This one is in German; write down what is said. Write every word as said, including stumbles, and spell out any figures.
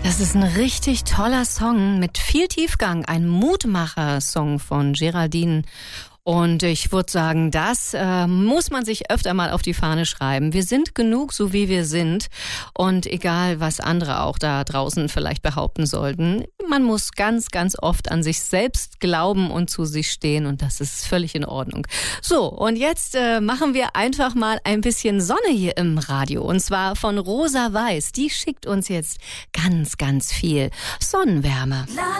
Das ist ein richtig toller Song mit viel Tiefgang, ein Mutmacher-Song von Geraldine. Und ich würde sagen, das äh, muss man sich öfter mal auf die Fahne schreiben. Wir sind genug, so wie wir sind. Und egal, was andere auch da draußen vielleicht behaupten sollten, man muss ganz, ganz oft an sich selbst glauben und zu sich stehen. Und das ist völlig in Ordnung. So, und jetzt äh, machen wir einfach mal ein bisschen Sonne hier im Radio. Und zwar von Rosa Weiß. Die schickt uns jetzt ganz, ganz viel Sonnenwärme.